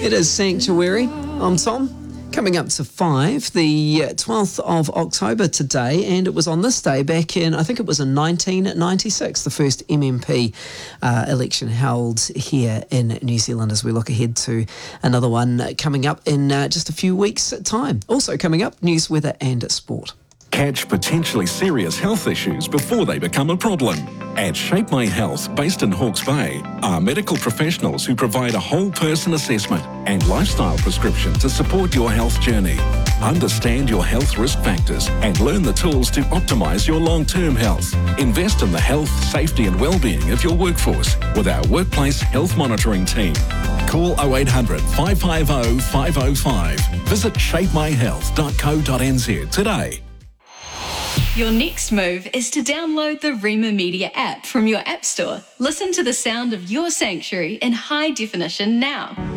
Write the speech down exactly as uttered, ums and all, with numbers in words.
It is Sanctuary. I'm Tom. Coming up to five, the twelfth of October today, and it was on this day back in, I think it was in nineteen ninety-six, the first M M P uh, election held here in New Zealand, as we look ahead to another one coming up in uh, just a few weeks' time. Also coming up, news, weather and sport. Catch potentially serious health issues before they become a problem. At Shape My Health, based in Hawke's Bay, are medical professionals who provide a whole person assessment and lifestyle prescription to support your health journey. Understand your health risk factors and learn the tools to optimise your long-term health. Invest in the health, safety and well-being of your workforce with our workplace health monitoring team. Call oh eight hundred, five five oh, five oh five. Visit shape my health dot co dot n z today. Your next move is to download the Rema Media app from your app store. Listen to the sound of your sanctuary in high definition now.